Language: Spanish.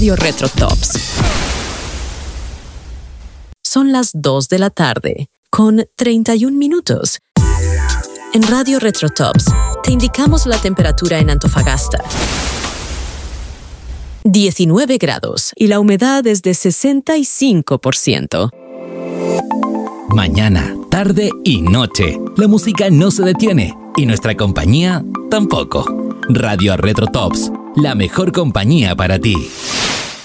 Radio Retro Tops. Son las 2 de la tarde, con 31 minutos. En Radio Retro Tops te indicamos la temperatura en Antofagasta. 19 grados y la humedad es de 65%. Mañana, tarde y noche, la música no se detiene y nuestra compañía tampoco. Radio Retro Tops, la mejor compañía para ti.